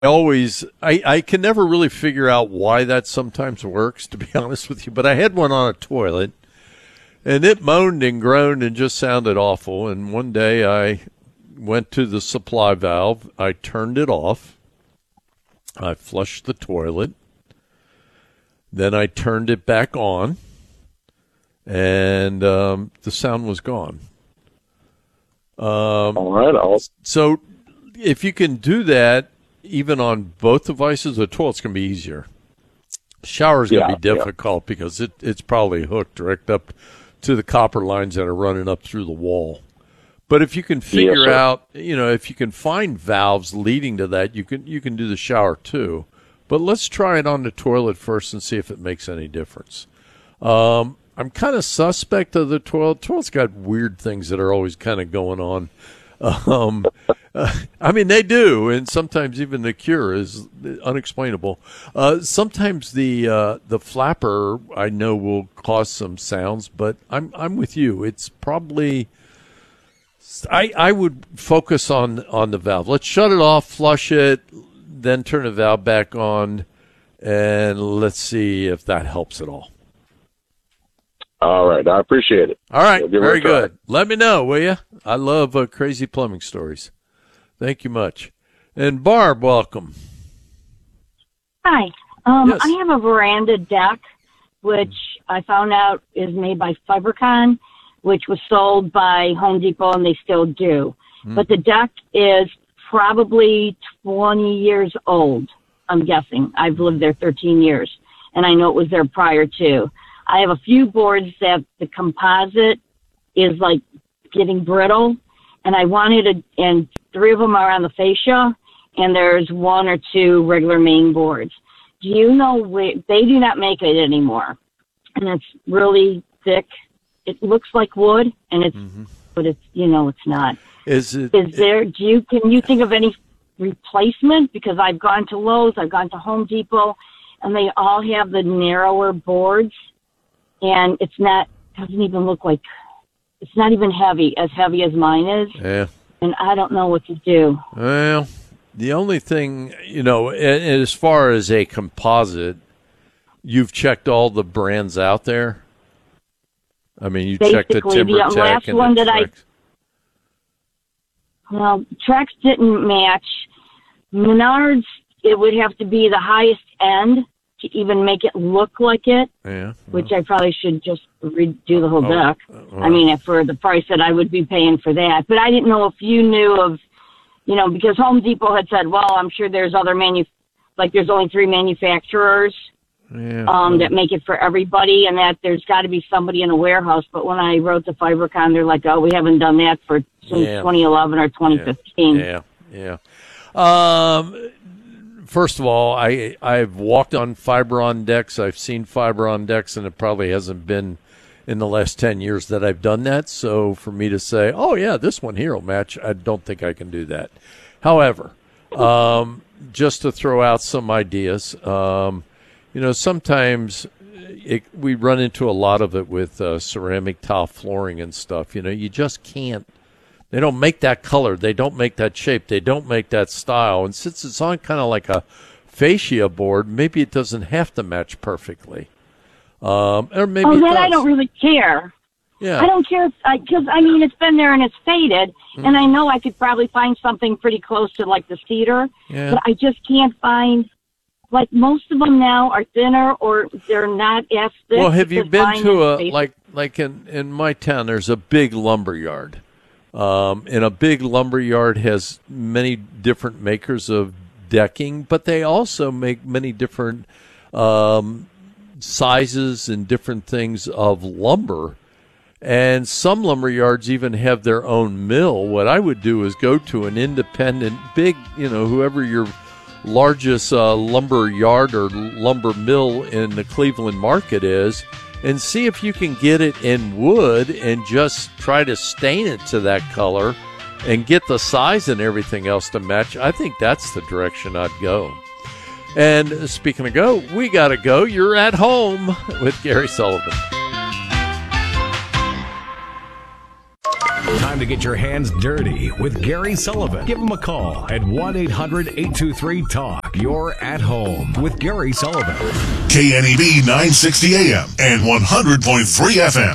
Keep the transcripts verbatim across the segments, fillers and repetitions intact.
always, I, I can never really figure out why that sometimes works, to be honest with you. But I had one on a toilet, and it moaned and groaned and just sounded awful. And one day I went to the supply valve. I turned it off. I flushed the toilet. Then I turned it back on, and um, the sound was gone. Um, All right. I'll... So if you can do that, even on both devices, the toilet's going to be easier. Shower's going to Yeah, be difficult yeah. because it, it's probably hooked direct up to the copper lines that are running up through the wall. But if you can figure yes, out, you know, if you can find valves leading to that, you can you can do the shower too. But let's try it on the toilet first and see if it makes any difference. Um, I'm kind of suspect of the toilet. The toilet's got weird things that are always kind of going on. Um, uh, I mean, they do, and sometimes even the cure is unexplainable. Uh, sometimes the uh, the flapper, I know, will cause some sounds, but I'm I'm with you. It's probably I I would focus on on the valve. Let's shut it off, flush it, then turn the valve back on, and let's see if that helps at all. All right. I appreciate it. All right. We'll Very good. Let me know, will you? I love uh, crazy plumbing stories. Thank you much. And Barb, welcome. Hi. Um, Yes. I have a veranda deck, which I found out is made by Fibercon, which was sold by Home Depot, and they still do. Mm. But the deck is probably twenty years old, I'm guessing. I've lived there thirteen years, and I know it was there prior to. I have a few boards that the composite is like getting brittle, and I wanted a, and three of them are on the fascia, and there's one or two regular main boards. Do you know where they do not make it anymore? And it's really thick. It looks like wood, and it's, mm-hmm. but it's, you know, it's not. Is it? Is there? Do you can you think of any replacement? Because I've gone to Lowe's, I've gone to Home Depot, and they all have the narrower boards. And it's not, doesn't even look like, it's not even heavy, as heavy as mine is. Yeah. And I don't know what to do. Well, the only thing, you know, as far as a composite, you've checked all the brands out there? I mean, you Basically, checked the TimberTech the last and one the that Trex. I, well, Trex didn't match. Menards, it would have to be the highest end to even make it look like it, yeah, well. which I probably should just redo the whole Oh, deck. well. I mean, for the price that I would be paying for that. But I didn't know if you knew of, you know, because Home Depot had said, well, I'm sure there's other manu, like there's only three manufacturers yeah, um, well. that make it for everybody, and that there's got to be somebody in a warehouse. But when I wrote to Fibercon, they're like, oh, we haven't done that for since Yeah. twenty eleven or twenty fifteen. Yeah, yeah. yeah. Um, first of all, I, I've walked on Fibron decks. I've seen Fibron decks, and it probably hasn't been in the last ten years that I've done that. So for me to say, oh, yeah, this one here will match, I don't think I can do that. However, um, just to throw out some ideas, um, you know, sometimes it, we run into a lot of it with uh, ceramic tile flooring and stuff. You know, you just can't. They don't make that color. They don't make that shape. They don't make that style. And since it's on kind of like a fascia board, maybe it doesn't have to match perfectly. Um, or maybe oh, it then does. I don't really care. Yeah. I don't care because I, I mean it's been there and it's faded, mm. and I know I could probably find something pretty close to like the cedar, yeah. but I just can't find. Like most of them now are thinner or they're not as thick. Well, have you been to a basic. like like in in my town? There's a big lumber yard. Um, and a big lumber yard has many different makers of decking, but they also make many different um, sizes and different things of lumber. And some lumber yards even have their own mill. What I would do is go to an independent, big, you know, whoever your largest uh, lumber yard or lumber mill in the Cleveland market is, and see if you can get it in wood and just try to stain it to that color and get the size and everything else to match. I think that's the direction I'd go. And speaking of go, we got to go. You're at home with Gary Sullivan. time to get your hands dirty with Gary Sullivan. Give him a call at one eight hundred eight two three talk. You're at home with Gary Sullivan. K N E B nine sixty A M and one hundred point three F M.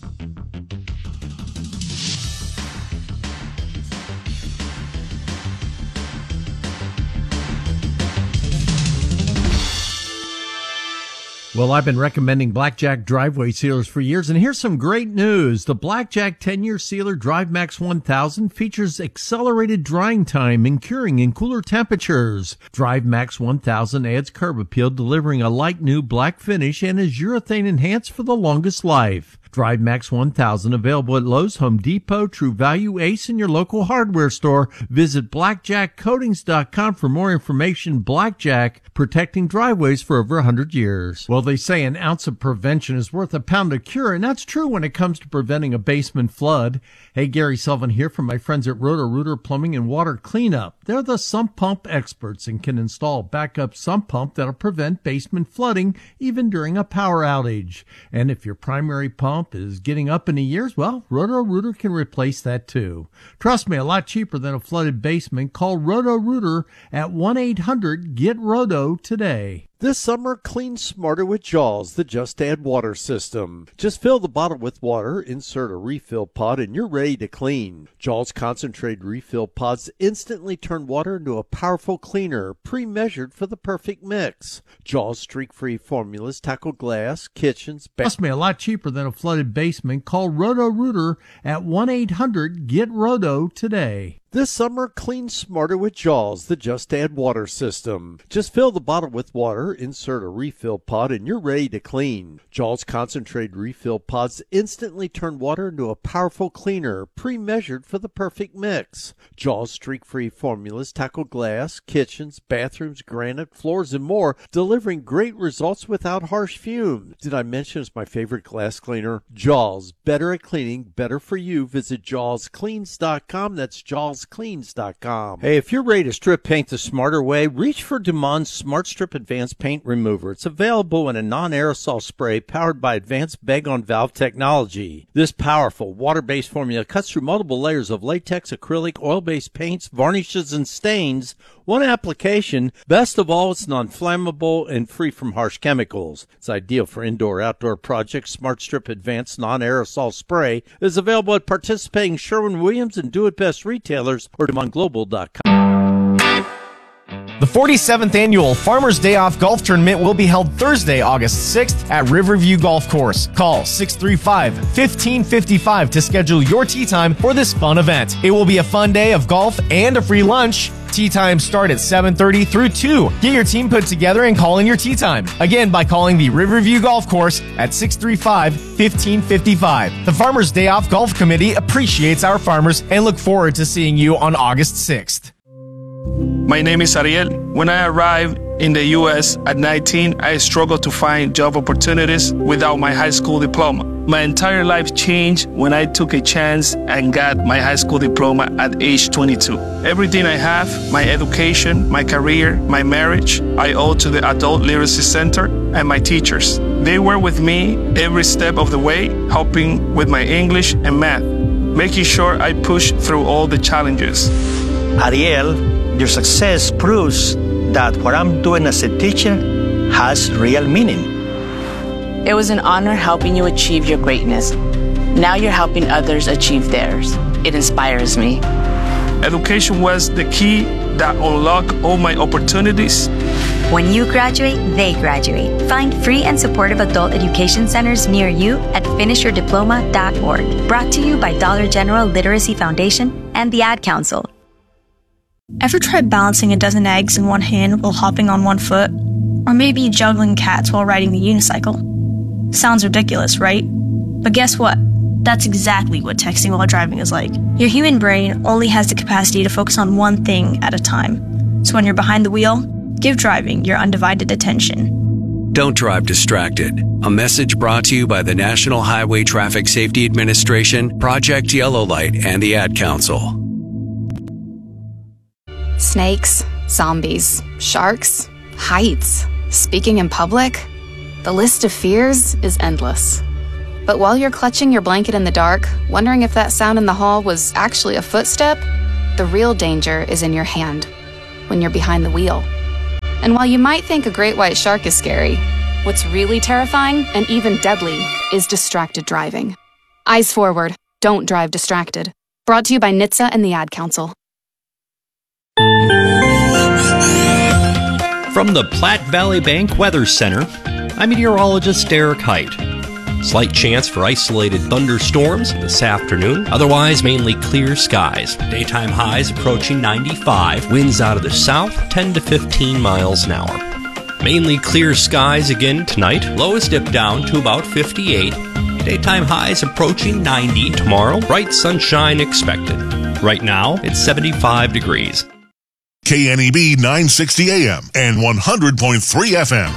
Well, I've been recommending Blackjack driveway sealers for years, and here's some great news. The Blackjack ten-year sealer DriveMax one thousand features accelerated drying time and curing in cooler temperatures. DriveMax one thousand adds curb appeal, delivering a light new black finish, and is urethane enhanced for the longest life. DriveMax one thousand available at Lowe's, Home Depot, True Value, Ace, and your local hardware store. Visit blackjack coatings dot com for more information. Blackjack, protecting driveways for over one hundred years. Well, they say an ounce of prevention is worth a pound of cure, and that's true when it comes to preventing a basement flood. Hey, Gary Sullivan here from my friends at Roto-Rooter Plumbing and Water Cleanup. They're the sump pump experts and can install a backup sump pump that'll prevent basement flooding even during a power outage. And if your primary pump is getting up in the years, well, Roto-Rooter can replace that too. Trust me, a lot cheaper than a flooded basement. Call Roto-Rooter at one eight hundred get roto today. This summer, clean smarter with Jaws, the Just Add Water system. Just fill the bottle with water, insert a refill pod, and you're ready to clean. Jaws concentrated refill pods instantly turn water into a powerful cleaner, pre-measured for the perfect mix. Jaws streak-free formulas tackle glass, kitchens, ba- Trust me, a lot cheaper than a flooded basement. Call Roto-Rooter at one eight hundred get roto today. This summer, clean smarter with Jaws, the Just Add Water system. Just fill the bottle with water, insert a refill pod, and you're ready to clean. Jaws concentrated refill pods instantly turn water into a powerful cleaner, pre-measured for the perfect mix. Jaws streak-free formulas tackle glass, kitchens, bathrooms, granite, floors, and more, delivering great results without harsh fumes. Did I mention it's my favorite glass cleaner? Jaws, better at cleaning, better for you. Visit jaws cleans dot com. That's jaws cleans dot com. Hey, if you're ready to strip paint the smarter way, reach for Dumond's Smart Strip Advanced Paint Remover. It's available in a non-aerosol spray powered by advanced bag-on-valve technology. This powerful water-based formula cuts through multiple layers of latex, acrylic, oil-based paints, varnishes, and stains. One application. Best of all, it's non-flammable and free from harsh chemicals. It's ideal for indoor-outdoor projects. Smart Strip Advanced Non-Aerosol Spray is available at participating Sherwin-Williams and Do It Best retailers or Dumond Global dot com. The forty-seventh Annual Farmers Day Off Golf Tournament will be held Thursday, August sixth at Riverview Golf Course. Call six three five, one five five five to schedule your tee time for this fun event. It will be a fun day of golf and a free lunch. Tee times start at seven thirty through two. Get your team put together and call in your tee time. Again, by calling the Riverview Golf Course at six three five, one five five five. The Farmers Day Off Golf Committee appreciates our farmers and look forward to seeing you on August sixth. My name is Ariel. When I arrived in the U S at nineteen, I struggled to find job opportunities without my high school diploma. My entire life changed when I took a chance and got my high school diploma at age twenty-two. Everything I have, my education, my career, my marriage, I owe to the Adult Literacy Center and my teachers. They were with me every step of the way, helping with my English and math, making sure I pushed through all the challenges. Ariel, your success proves that what I'm doing as a teacher has real meaning. It was an honor helping you achieve your greatness. Now you're helping others achieve theirs. It inspires me. Education was the key that unlocked all my opportunities. When you graduate, they graduate. Find free and supportive adult education centers near you at finish your diploma dot org. Brought to you by Dollar General Literacy Foundation and the Ad Council. Ever tried balancing a dozen eggs in one hand while hopping on one foot? Or maybe juggling cats while riding the unicycle? Sounds ridiculous, right? But guess what? That's exactly what texting while driving is like. Your human brain only has the capacity to focus on one thing at a time. So when you're behind the wheel, give driving your undivided attention. Don't drive distracted. A message brought to you by the National Highway Traffic Safety Administration, Project Yellow Light, and the Ad Council. Snakes, zombies, sharks, heights, speaking in public. The list of fears is endless. But while you're clutching your blanket in the dark, wondering if that sound in the hall was actually a footstep, the real danger is in your hand, when you're behind the wheel. And while you might think a great white shark is scary, what's really terrifying and even deadly is distracted driving. Eyes forward, don't drive distracted. Brought to you by N H T S A and the Ad Council. From the Platte Valley Bank Weather Center, I'm meteorologist Derek Height. Slight chance for isolated thunderstorms this afternoon. Otherwise, mainly clear skies. Daytime highs approaching ninety-five. Winds out of the south, ten to fifteen miles an hour. Mainly clear skies again tonight. Lows dip down to about fifty-eight. Daytime highs approaching ninety tomorrow. Bright sunshine expected. Right now, it's seventy-five degrees. K N E B nine sixty A M and one hundred point three F M.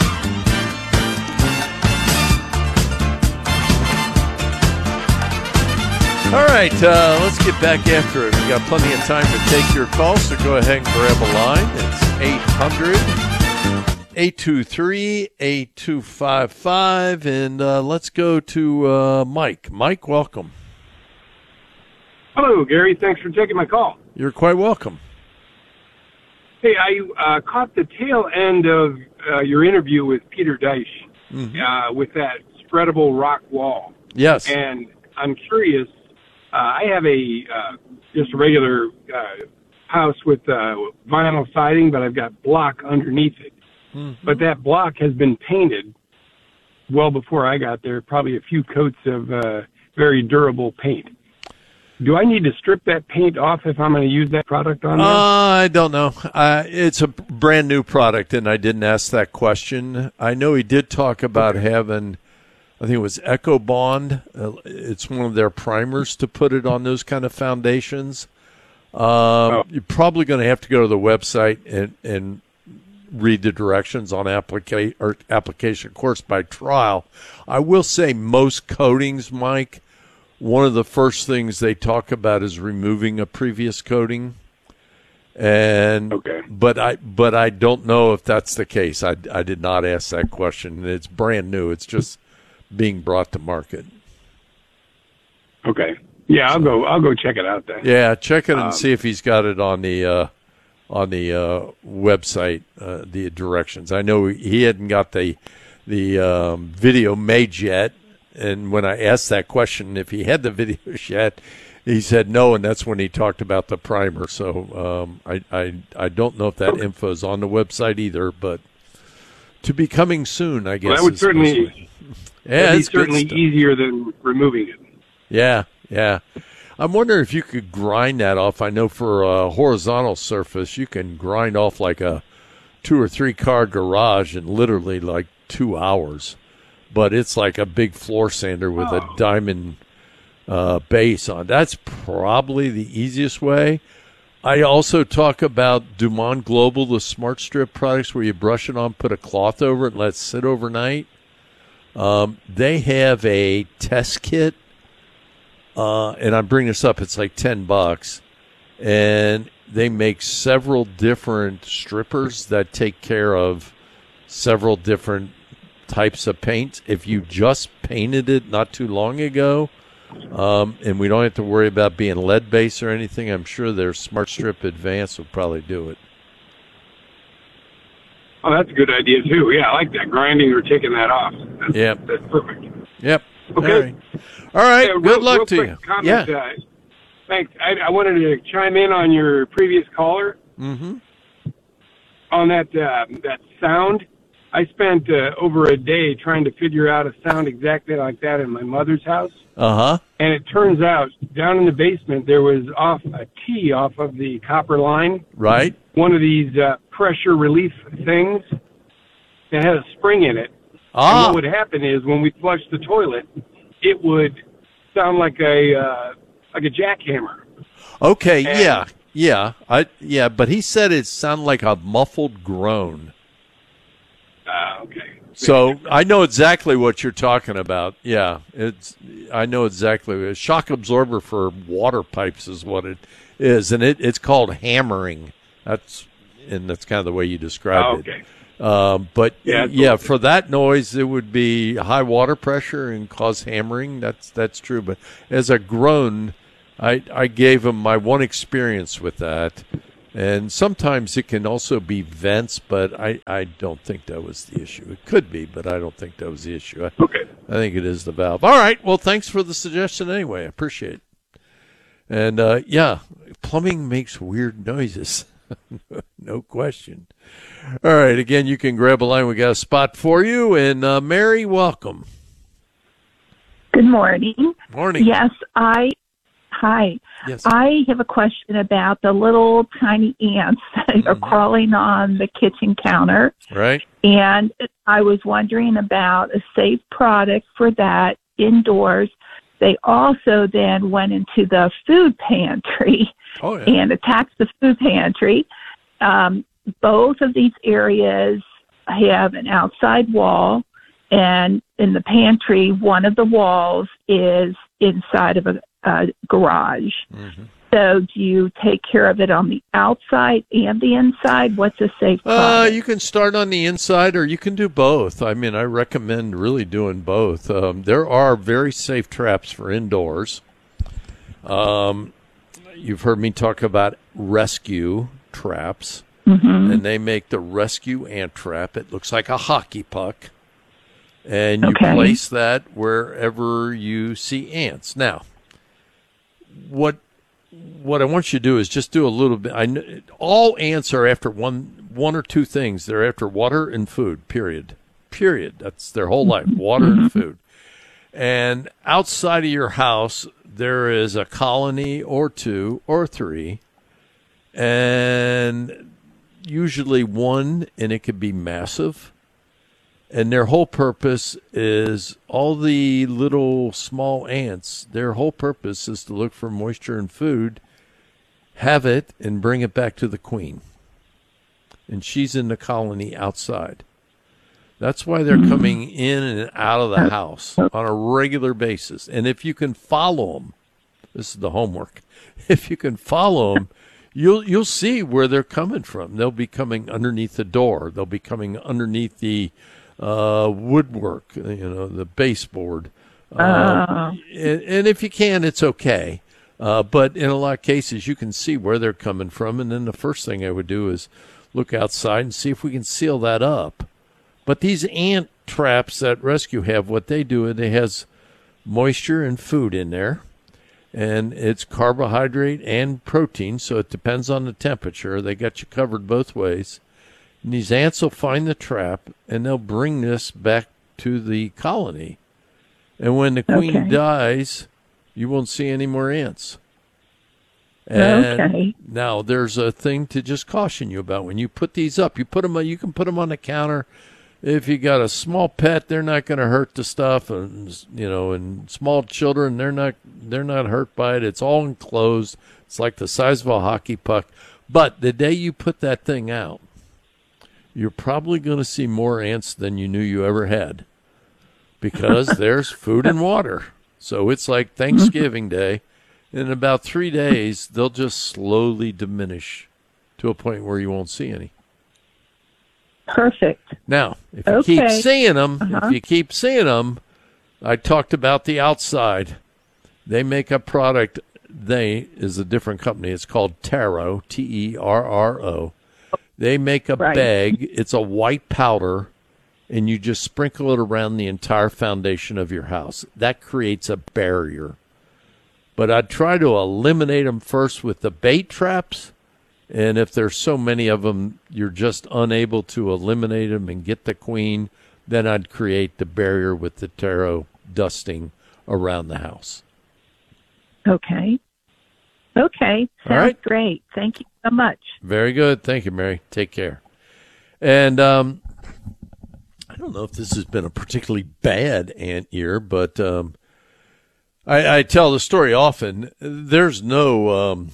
All right, uh, let's get back after it. We've got plenty of time to take your calls, so go ahead and grab a line. It's eight hundred, eight two three, eight two five five, and uh, let's go to uh, Mike. Mike, welcome. Hello, Gary. Thanks for taking my call. You're quite welcome. Hey, I uh, caught the tail end of uh, your interview with Peter Deich mm-hmm. uh, with that spreadable rock wall. Yes. And I'm curious, uh, I have a uh, just a regular uh, house with uh, vinyl siding, but I've got block underneath it. Mm-hmm. But that block has been painted well before I got there, probably a few coats of uh, very durable paint. Do I need to strip that paint off if I'm going to use that product on there? Uh, I don't know. Uh, it's a brand new product, and I didn't ask that question. I know he did talk about okay. having, I think it was EcoBond. Uh, it's one of their primers to put it on those kind of foundations. Um, oh. You're probably going to have to go to the website and, and read the directions on applica- or application course by trial. I will say most coatings, Mike, one of the first things they talk about is removing a previous coating, and okay. but I but I don't know if that's the case. I, I did not ask that question. It's brand new. It's just being brought to market. Okay. Yeah, I'll go. I'll go check it out then. Yeah, check it and um, see if he's got it on the uh, on the uh, website. Uh, the directions. I know he hadn't got the the um, video made yet. And when I asked that question, if he had the videos yet, he said no, and that's when he talked about the primer. So um, I, I I don't know if that info is on the website either, but to be coming soon, I guess. Well, that would certainly, yeah, be it's certainly easier than removing it. Yeah, yeah. I'm wondering if you could grind that off. I know for a horizontal surface, you can grind off like a two or three car garage in literally like two hours. But it's like a big floor sander with oh. a diamond uh, base on. That's probably the easiest way. I also talk about Dumont Global, the Smart Strip products where you brush it on, put a cloth over it, and let it sit overnight. Um, they have a test kit, uh, and I'm bringing this up. It's like ten bucks, and they make several different strippers that take care of several different types of paint. If you just painted it not too long ago, um, and we don't have to worry about being lead based or anything, I'm sure their Smart Strip Advance will probably do it. Oh, that's a good idea too. Yeah, I like that, grinding or taking that off. That's, yeah, that's perfect. Yep. Okay. All right. All right. Yeah, good real, luck real to quick you. Comment, Yeah. Uh, thanks. I, I wanted to chime in on your previous caller mm-hmm. on that uh, that sound. I spent uh, over a day trying to figure out a sound exactly like that in my mother's house. Uh-huh. And it turns out down in the basement there was off a T off of the copper line. Right. One of these uh, pressure relief things that had a spring in it. Ah. And what would happen is when we flushed the toilet, it would sound like a uh, like a jackhammer. Okay, and, yeah. Yeah. I yeah, but he said it sounded like a muffled groan. Uh, okay. So I know exactly what you're talking about. Yeah, it's. I know exactly. A shock absorber for water pipes is what it is, and it, it's called hammering. That's and that's kind of the way you described oh, okay. it. Um, but Yeah, yeah, for that noise, it would be high water pressure and cause hammering. That's that's true. But as a groan, I I gave him my one experience with that, and sometimes it can also be vents, but I, I don't think that was the issue. It could be, but I don't think that was the issue. I, okay, I think it is the valve. All right. Well, thanks for the suggestion anyway. I appreciate it. And uh, yeah, plumbing makes weird noises. No question. All right. Again, you can grab a line. We got a spot for you. And uh, Mary, welcome. Good morning. Morning. Yes, I. Hi. Yes. I have a question about the little tiny ants that Mm-hmm. are crawling on the kitchen counter. Right. And I was wondering about a safe product for that indoors. They also then went into the food pantry oh, yeah. and attacked the food pantry. Um, both of these areas have an outside wall, and in the pantry, one of the walls is inside of a, a garage. Mm-hmm. So do you take care of it on the outside and the inside? What's a safe Uh, product? you can start on the inside, or you can do both. I mean, I recommend really doing both. Um, there are very safe traps for indoors. Um, you've heard me talk about rescue traps, Mhm. and they make the rescue ant trap. It looks like a hockey puck, and you Okay. place that wherever you see ants. Now, what what I want you to do is just do a little bit. I know, all ants are after one one or two things. They're after water and food. Period. Period. That's their whole life. Water and food. And outside of your house, there is a colony or two or three, and usually one, and it could be massive. And their whole purpose is all the little small ants, their whole purpose is to look for moisture and food, have it, and bring it back to the queen. And she's in the colony outside. That's why they're coming in and out of the house on a regular basis. And if you can follow them, this is the homework. If you can follow them, you'll you'll see where they're coming from. They'll be coming underneath the door. They'll be coming underneath the uh, woodwork, you know, the baseboard. Uh, Oh. and, and if you can, it's okay. Uh, but in a lot of cases, you can see where they're coming from. And then the first thing I would do is look outside and see if we can seal that up. But these ant traps that Rescue have, what they do, it has moisture and food in there. And it's carbohydrate and protein, so it depends on the temperature. They got you covered both ways. And these ants will find the trap, and they'll bring this back to the colony. And when the queen Okay. dies, you won't see any more ants. And Okay. now there's a thing to just caution you about. When you put these up, you put them. You can put them on the counter. If you got a small pet, they're not going to hurt the stuff, and you know, and small children, they're not they're not hurt by it. It's all enclosed. It's like the size of a hockey puck. But the day you put that thing out, you're probably going to see more ants than you knew you ever had, because there's food and water. So it's like Thanksgiving Day. In about three days, they'll just slowly diminish to a point where you won't see any. Perfect. Now, if you Okay. keep seeing them, Uh-huh. if you keep seeing them, I talked about the outside. They make a product. They is a different company. It's called Taro, T E R R O. They make a Right. bag. It's a white powder, and you just sprinkle it around the entire foundation of your house. That creates a barrier. But I'd try to eliminate them first with the bait traps. And if there's so many of them, you're just unable to eliminate them and get the queen, then I'd create the barrier with the taro dusting around the house. Okay. Okay. Sounds All right. great. Thank you so much. Very good. Thank you, Mary. Take care. And um, I don't know if this has been a particularly bad ant year, but um, I, I tell the story often. There's no um,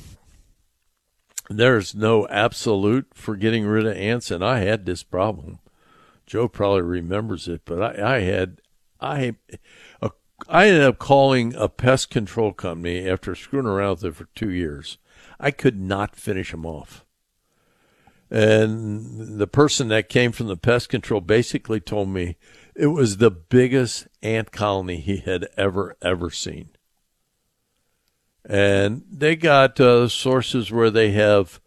there's no absolute for getting rid of ants, and I had this problem. Joe probably remembers it, but I, I had I a, I ended up calling a pest control company after screwing around with it for two years. I could not finish them off. And the person that came from the pest control basically told me it was the biggest ant colony he had ever, ever seen. And they got uh, sources where they have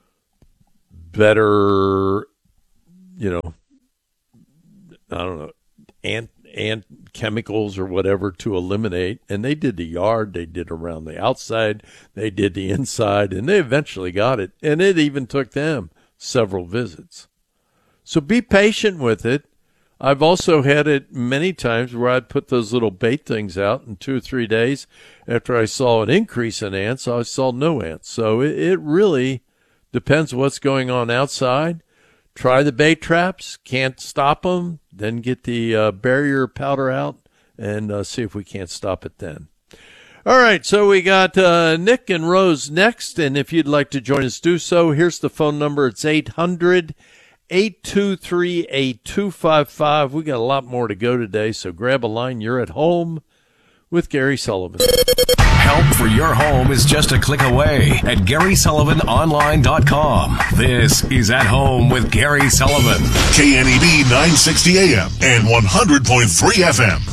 better, you know, I don't know, ant ant chemicals or whatever to eliminate. And they did the yard, they did around the outside, they did the inside, and they eventually got it. And it even took them several visits. So be patient with it. I've also had it many times where I'd put those little bait things out in two or three days. After I saw an increase in ants, I saw no ants. So it, it really depends what's going on outside. Try the bait traps. Can't stop them. Then get the uh, barrier powder out and uh, see if we can't stop it then. All right, so we got uh, Nick and Rose next. And if you'd like to join us, do so. Here's the phone number. It's eight hundred, eight two three, eight two five five. We got a lot more to go today, so grab a line. You're at home with Gary Sullivan. Help for your home is just a click away at Gary Sullivan Online dot com. This is At Home with Gary Sullivan. K N E B nine sixty A M and one hundred point three F M.